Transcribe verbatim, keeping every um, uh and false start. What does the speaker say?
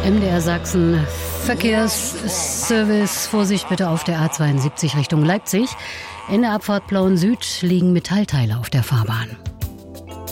M D R Sachsen Verkehrsservice. Vorsicht bitte auf der A zweiundsiebzig Richtung Leipzig. In der Abfahrt Plauen Süd liegen Metallteile auf der Fahrbahn.